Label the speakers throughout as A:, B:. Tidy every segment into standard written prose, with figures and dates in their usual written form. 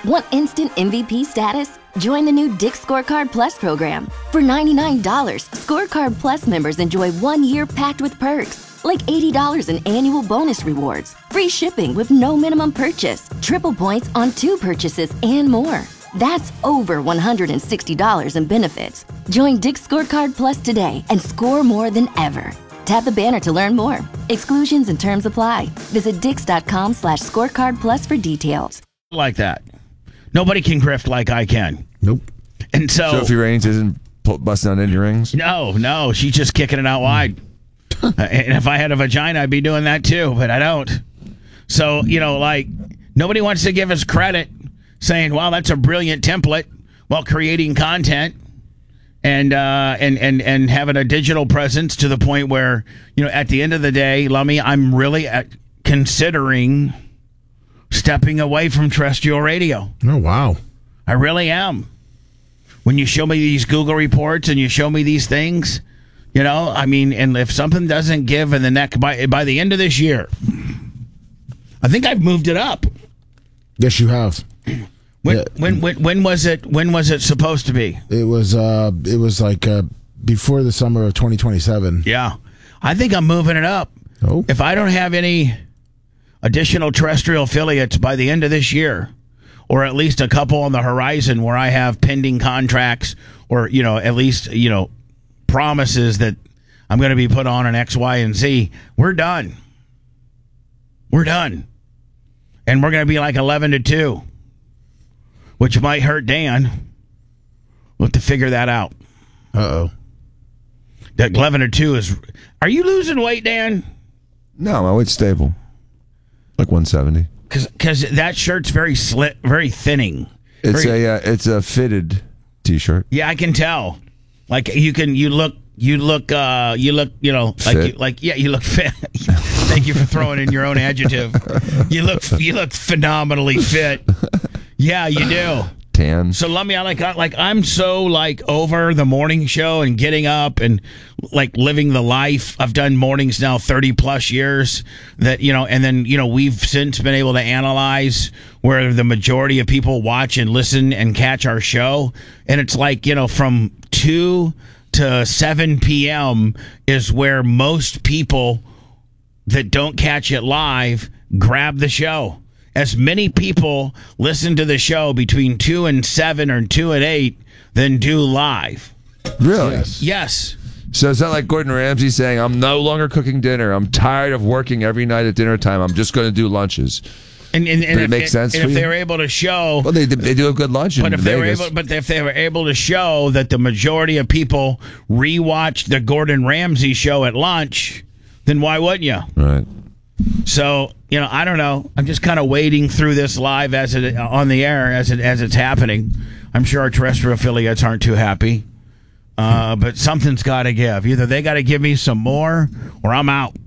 A: Want instant MVP status? Join the new Dick's Scorecard Plus program. For $99, Scorecard Plus members enjoy 1 year packed with perks, like $80 in annual bonus rewards, free shipping with no minimum purchase, triple points on 2 purchases, and more. That's over $160 in benefits. Join Dick's Scorecard Plus today and score more than ever. Tap the banner to learn more. Exclusions and terms apply. Visit dix.com/scorecard plus for details.
B: Like that. Nobody can grift like I can.
C: Nope.
B: And so
D: Sophie Raines isn't busting out any rings?
B: No, she's just kicking it out wide. And if I had a vagina, I'd be doing that too, but I don't. So, nobody wants to give us credit saying, wow, that's a brilliant template while creating content and having a digital presence to the point where, at the end of the day, Lummy, I'm really considering stepping away from terrestrial radio.
C: Oh, wow.
B: I really am. When you show me these Google reports and you show me these things, and if something doesn't give in the neck by the end of this year, I think I've moved it up.
C: Yes, you have.
B: When was it supposed to be?
C: It was like before the summer of 2027.
B: Yeah. I think I'm moving it up.
C: Oh.
B: If I don't have any additional terrestrial affiliates by the end of this year, or at least a couple on the horizon where I have pending contracts or, at least, promises that I'm going to be put on an X, Y, and Z, we're done. We're done. And we're going to be like 11-2, which might hurt Dan. We'll have to figure that out.
C: Uh-oh.
B: That 11-2 is... Are you losing weight, Dan?
D: No, my weight's stable. Like 170.
B: Because that shirt's very very thinning.
D: It's a fitted T-shirt.
B: Yeah, I can tell. Like you look, you look fit. Thank you for throwing in your own adjective. You look phenomenally fit. Yeah, you do.
D: Tan.
B: So let me, I'm so over the morning show and getting up and living the life. I've done mornings now 30 plus years that, and then, we've since been able to analyze where the majority of people watch and listen and catch our show. And it's from 2 to 7 p.m. is where most people that don't catch it live grab the show. As many people listen to the show between 2 and 7 or 2 and 8 than do live.
D: Really?
B: Yes.
D: So is that like Gordon Ramsay saying, I'm no longer cooking dinner. I'm tired of working every night at dinner time. I'm just going to do lunches.
B: And
D: it makes sense
B: and
D: for
B: if
D: you?
B: they were able to show...
D: Well, they do a good lunch in Vegas.
B: But if they were able to show that the majority of people rewatch the Gordon Ramsay show at lunch, then why wouldn't you?
D: Right.
B: So, I don't know. I'm just kind of wading through this live on the air as it's happening. I'm sure our terrestrial affiliates aren't too happy. But something's got to give. Either they got to give me some more or I'm out.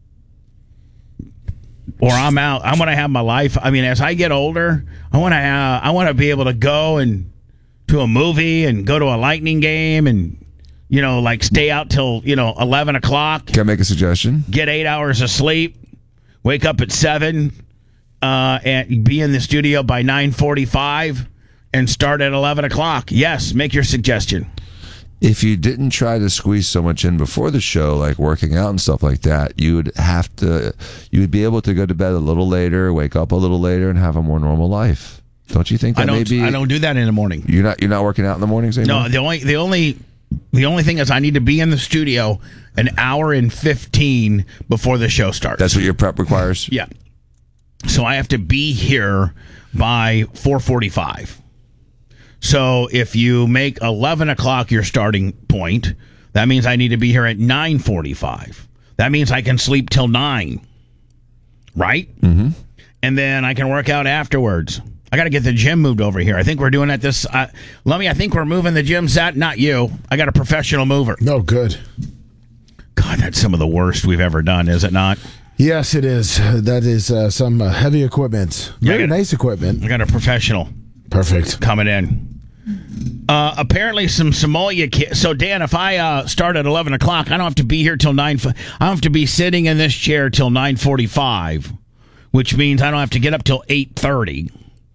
B: I'm going to have my life. I mean, as I get older, I want to be able to go and to a movie and go to a Lightning game and stay out till 11 o'clock.
D: Can I make a suggestion?
B: Get 8 hours of sleep. Wake up at 7 and be in the studio by 9:45 and start at 11 o'clock. Yes, make your suggestion.
D: If you didn't try to squeeze so much in before the show, like working out and stuff like that, you would be able to go to bed a little later, wake up a little later, and have a more normal life. Don't you think that maybe...
B: I don't do that in the morning.
D: You're not working out in the mornings anymore?
B: No, the only thing is I need to be in the studio an hour and 15 before the show starts.
D: That's what your prep requires?
B: Yeah. So I have to be here by 4:45. So if you make 11 o'clock your starting point, that means I need to be here at 9:45. That means I can sleep till 9. Right?
D: Mm-hmm.
B: And then I can work out afterwards. I got to get the gym moved over here. I think we're doing it this... Lummy, I think we're moving the gym set. Not you. I got a professional mover.
C: No, good.
B: God, that's some of the worst we've ever done, is it not?
C: Yes, it is. That is some heavy equipment. Very nice equipment.
B: I got a professional.
C: Perfect.
B: Coming in. Apparently some Somalia kids. So, Dan, if I start at 11 o'clock, I don't have to be here till 9. I don't have to be sitting in this chair till 9:45, which means I don't have to get up till 8:30.